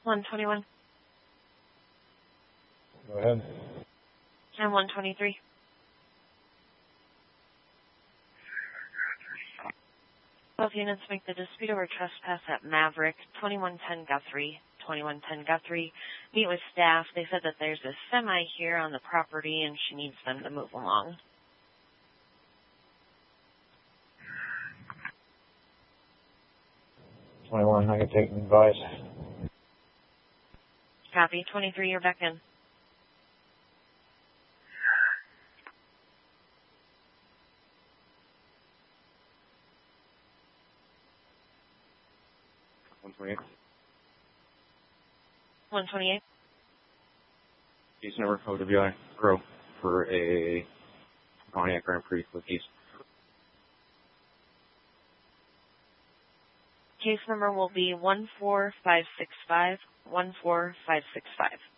121. Go ahead. And 123. Both units make the dispute over trespass at Maverick, 2110 Guthrie. 2110 Guthrie. Meet with staff. They said that there's a semi here on the property and she needs them to move along. I can take advice. Copy. 23, you're back in. $128. Case number OWI Grow for a Pontiac Grand Prix with keys. Case number will be 14565. 14565.